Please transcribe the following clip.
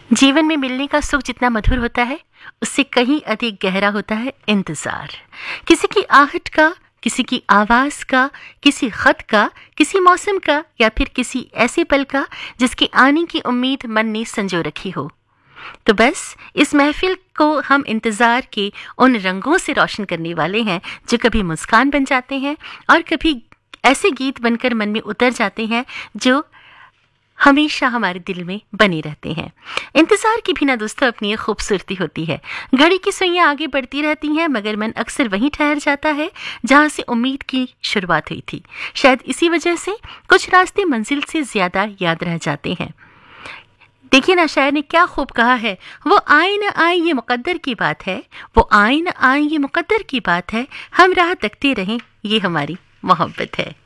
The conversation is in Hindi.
जीवन में मिलने का सुख जितना मधुर होता है, उससे कहीं अधिक गहरा होता है इंतजार। किसी की आहट का, किसी की आवाज का, किसी खत का, किसी मौसम का, या फिर किसी ऐसे पल का जिसके आने की उम्मीद मन ने संजो रखी हो। तो बस इस महफिल को हम इंतजार के उन रंगों से रोशन करने वाले हैं जो कभी मुस्कान बन जाते हैं और कभी ऐसे गीत बनकर मन में उतर जाते हैं जो हमेशा हमारे दिल में बने रहते हैं। इंतजार की भी ना दोस्तों अपनी एक खूबसूरती होती है। घड़ी की सुइयां आगे बढ़ती रहती हैं, मगर मन अक्सर वहीं ठहर जाता है जहां से उम्मीद की शुरुआत हुई थी। शायद इसी वजह से कुछ रास्ते मंजिल से ज्यादा याद रह जाते हैं। देखिए ना, शायर ने क्या खूब कहा है, वो आए न आए ये मुकद्दर की बात है, वो आए न आए ये मुकद्दर की बात है, हम राह तकते रहें ये हमारी मोहब्बत है।